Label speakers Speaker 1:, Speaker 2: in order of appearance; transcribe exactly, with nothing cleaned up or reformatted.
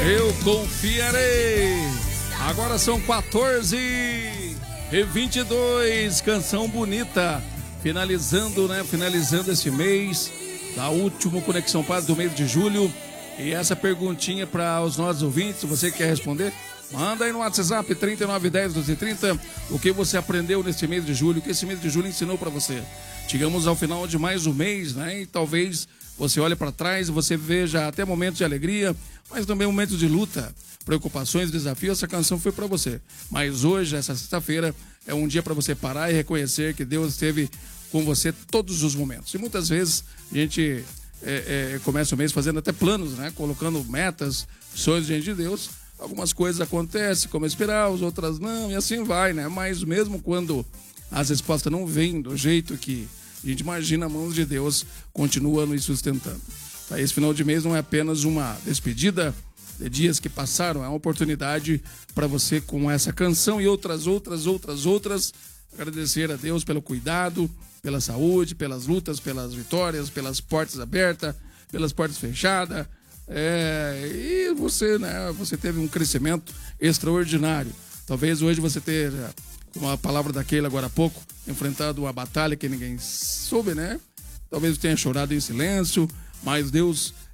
Speaker 1: Eu confiarei. Agora são quatorze e vinte e dois, canção bonita. Finalizando, né? Finalizando esse mês, da última Conexão Paz do mês de julho. E essa perguntinha para os nossos ouvintes, se você quer responder, manda aí no WhatsApp trinta e nove dez, doze trinta, o que você aprendeu nesse mês de julho, o que esse mês de julho ensinou para você. Chegamos ao final de mais um mês, né? E talvez você olhe para trás e você veja até momentos de alegria, mas também momentos de luta, preocupações, desafios. Essa canção foi para você. Mas hoje, essa sexta-feira, é um dia para você parar e reconhecer que Deus esteve com você todos os momentos. E muitas vezes a gente é, é, começa o mês fazendo até planos, né? Colocando metas, sonhos diante de Deus. Algumas coisas acontecem como esperar, as outras não, e assim vai, né? Mas mesmo quando as respostas não vêm do jeito que a gente imagina, a mão de Deus continua nos sustentando. Tá? Esse final de mês não é apenas uma despedida de dias que passaram, é uma oportunidade para você, com essa canção e outras, outras, outras, outras, agradecer a Deus pelo cuidado, pela saúde, pelas lutas, pelas vitórias, pelas portas abertas, pelas portas fechadas. É, e você, né, você teve um crescimento extraordinário. Talvez hoje você tenha, como a palavra daquele agora há pouco, enfrentado uma batalha que ninguém soube, né? Talvez tenha chorado em silêncio, mas Deus